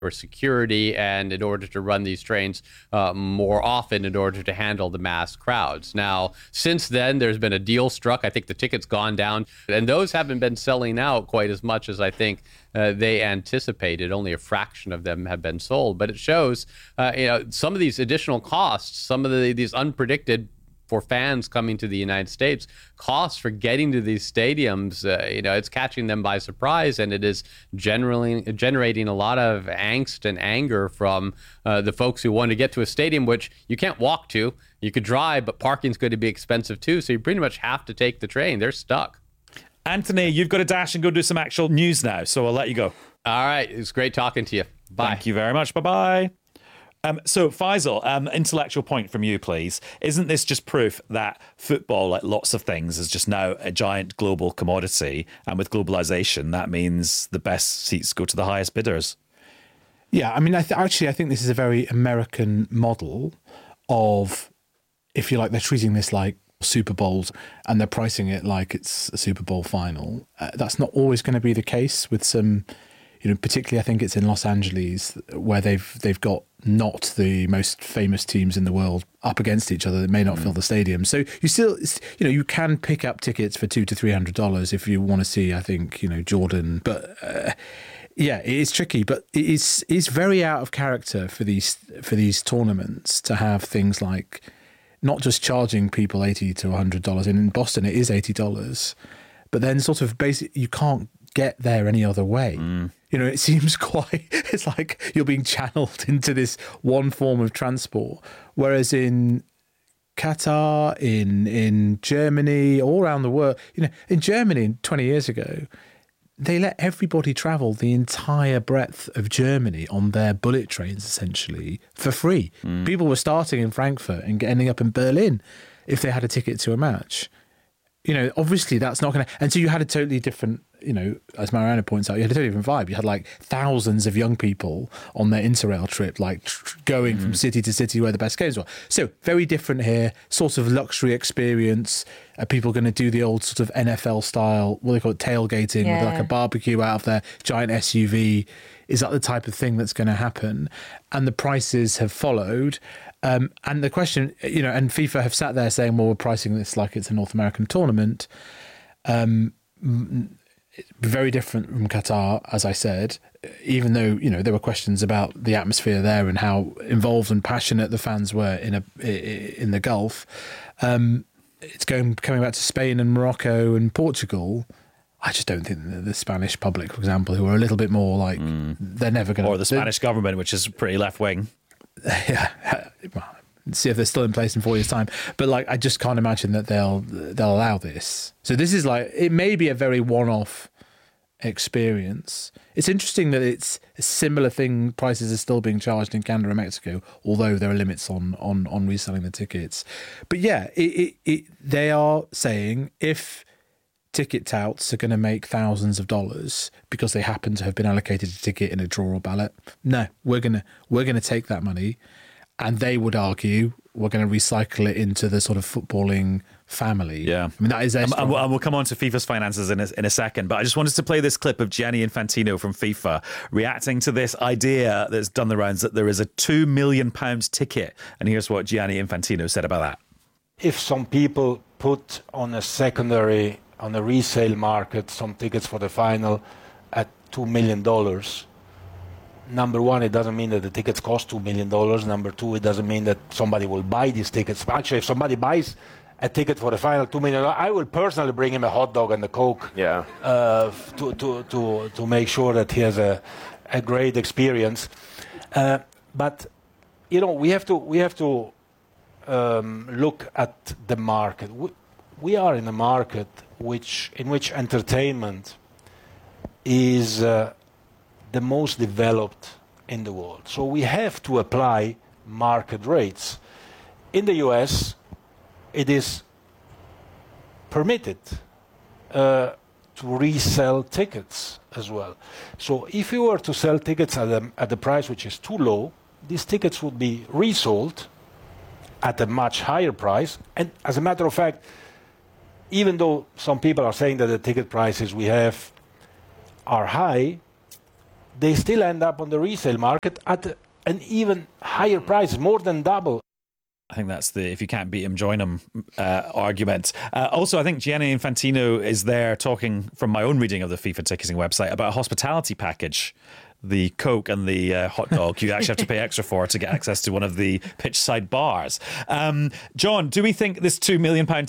or security, and in order to run these trains more often in order to handle the mass crowds. Now, since then, there's been a deal struck. I think the tickets gone down, and those haven't been selling out quite as much as I think they anticipated. Only a fraction of them have been sold, but it shows some of these additional costs, some of these unpredicted for fans coming to the United States, costs for getting to these stadiums, it's catching them by surprise, and it is generally generating a lot of angst and anger from the folks who want to get to a stadium, which you can't walk to. You could drive, but parking's going to be expensive too, so you pretty much have to take the train. They're stuck. Anthony, you've got to dash and go do some actual news now, so I'll let you go. All right, it's great talking to you. Bye. Thank you very much. Bye-bye. So, Faisal, intellectual point from you, please. Isn't this just proof that football, like lots of things, is just now a giant global commodity? And with globalization, that means the best seats go to the highest bidders. Yeah, I mean, I think this is a very American model of, if you like, they're treating this like Super Bowls and they're pricing it like it's a Super Bowl final. That's not always going to be the case with some, particularly I think it's in Los Angeles where they've got not the most famous teams in the world up against each other that may not fill the stadium. So you still, you can pick up tickets for $200 to $300 if you want to see, I think, Jordan. But yeah, it is tricky, but it's very out of character for these tournaments to have things like not just charging people $80 to $100. In Boston, it is $80, but then sort of you can't get there any other way. It seems it's like you're being channeled into this one form of transport. Whereas in Qatar, in Germany, all around the world, in Germany 20 years ago, they let everybody travel the entire breadth of Germany on their bullet trains, essentially, for free. People were starting in Frankfurt and ending up in Berlin if they had a ticket to a match. Obviously that's not going to... And so you had a totally different, as Mariana points out, you had a totally different vibe. You had like thousands of young people on their Interrail trip, like going from city to city where the best games were. So very different here, sort of luxury experience. Are people going to do the old sort of NFL style, what they call it, tailgating, with like a barbecue out of their giant SUV? Is that the type of thing that's going to happen? And the prices have followed. And the question, and FIFA have sat there saying, well, we're pricing this like it's a North American tournament. Very different from Qatar, as I said, even though, there were questions about the atmosphere there and how involved and passionate the fans were in the Gulf. It's coming back to Spain and Morocco and Portugal. I just don't think that the Spanish public, for example, who are a little bit more like, they're never going to... Or the Spanish government, which is pretty left-wing. Yeah, see if they're still in place in 4 years' time. But like, I just can't imagine that they'll allow this. So this is like, it may be a very one-off experience. It's interesting that it's a similar thing. Prices are still being charged in Canada and Mexico, although there are limits on reselling the tickets. But yeah, they are saying if ticket touts are going to make thousands of dollars because they happen to have been allocated a ticket in a draw or ballot, no, we're gonna take that money, and they would argue we're going to recycle it into the sort of footballing family. Yeah, I mean that is. And we'll come on to FIFA's finances in a second, but I just wanted to play this clip of Gianni Infantino from FIFA reacting to this idea that's done the rounds that there is a £2 million ticket, and here's what Gianni Infantino said about that. If some people put on a resale market some tickets for the final at $2 million. Number one, it doesn't mean that the tickets cost $2 million. Number two, it doesn't mean that somebody will buy these tickets. Actually, if somebody buys a ticket for the final $2 million, I will personally bring him a hot dog and a Coke to make sure that he has a great experience. But we have to look at the market. We are in a market in which entertainment is the most developed in the world. So we have to apply market rates. In the US, it is permitted to resell tickets as well. So if you were to sell tickets at the price which is too low, these tickets would be resold at a much higher price. And as a matter of fact, even though some people are saying that the ticket prices we have are high, they still end up on the resale market at an even higher price, more than double. I think that's the if you can't beat him, join him argument. Also, I think Gianni Infantino is there talking, from my own reading of the FIFA ticketing website, about a hospitality package. The Coke and the hot dog you actually have to pay extra for to get access to one of the pitch side bars. John, do we think this £2 million